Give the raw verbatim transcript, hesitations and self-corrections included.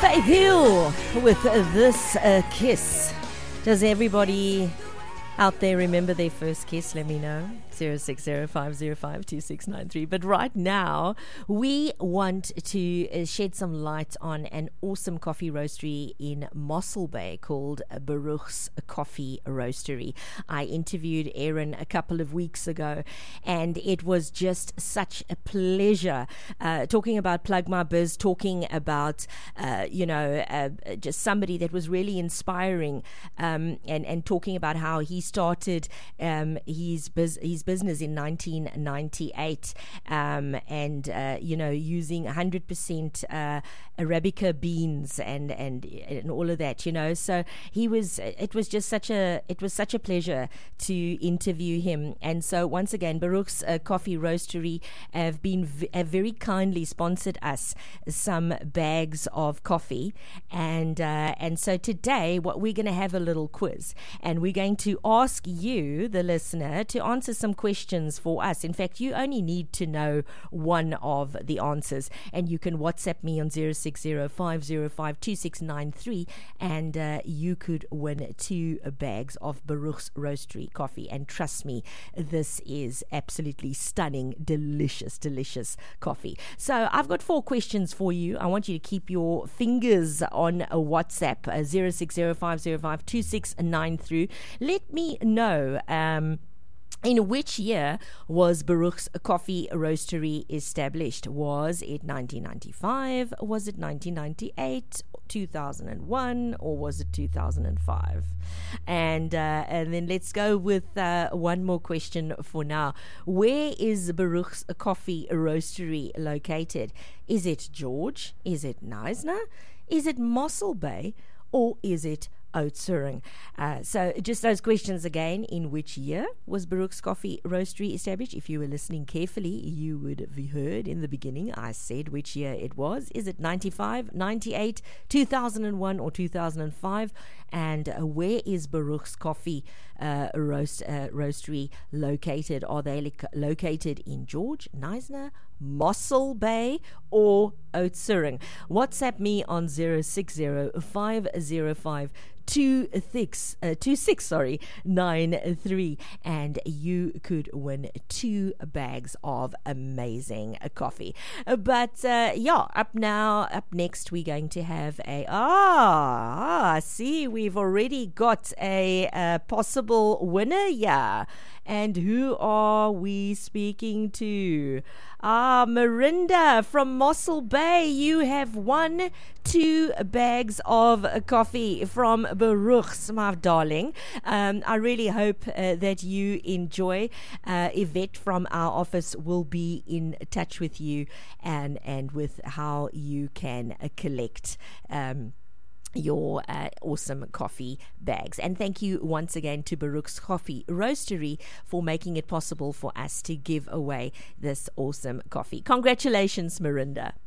Faith Hill with uh, this uh, kiss. Does everybody out there remember their first kiss? Let me know. zero six zero five zero five two six nine three. But right now, we want to uh, shed some light on an awesome coffee roastery in Mossel Bay called Baruch's Coffee Roastery. I interviewed Aaron a couple of weeks ago, and it was just such a pleasure uh, talking about Plug My Biz, talking about, uh, you know, uh, just somebody that was really inspiring, um, and, and talking about how he started um, his, biz- his business in nineteen ninety-eight, um, and uh, you know, using one hundred percent uh, Arabica beans and, and and all of that, you know. So he was. It was just such a. It was such a pleasure to interview him. And so once again, Baruch's uh, Coffee Roastery have been v- have very kindly sponsored us some bags of coffee, and uh, and so today, what we're going to have a little quiz, and we're going to ask you, the listener, to answer some questions for us. In fact, you only need to know one of the answers, and you can WhatsApp me on zero six zero five zero five two six nine three, and uh, you could win two bags of Baruch's Roastery coffee. And trust me, this is absolutely stunning, delicious, delicious coffee. So I've got four questions for you. I want you to keep your fingers on a WhatsApp, uh, zero six zero five zero five two six nine three. Let me know um in which year was Baruch's Coffee Roastery established? Was it nineteen ninety-five? Was it nineteen ninety-eight? two thousand one? Or was it two thousand five? And uh, and then let's go with uh, one more question for now. Where is Baruch's Coffee Roastery located? Is it George? Is it Knysna? Is it Mossel Bay? Or is it Oudtshoorn? Uh, so just those questions again. In which year was Baruch's Coffee Roastery established? If you were listening carefully, you would have heard in the beginning I said which year it was. Is it ninety-five, ninety-eight, two thousand one, or two thousand five? And uh, where is Baruch's Coffee uh, roast, uh, Roastery located? Are they li- located in George, Knysna, Mossel Bay, or Oudtshoorn? WhatsApp me on zero six zero five zero five two six uh, two six sorry nine three, and you could win two bags of amazing uh, coffee. Uh, but uh, yeah, up now, up next, we're going to have a ah, ah see, we've already got a, a possible winner. Yeah. And who are we speaking to? Ah, Marinda from Mossel Bay. You have won two bags of coffee from Baruch's, my darling. Um, I really hope uh, that you enjoy. Uh, Yvette from our office will be in touch with you and, and with how you can uh, collect um your uh, awesome coffee bags. And thank you once again to Baruch's Coffee Roastery for making it possible for us to give away this awesome coffee. Congratulations, Marinda.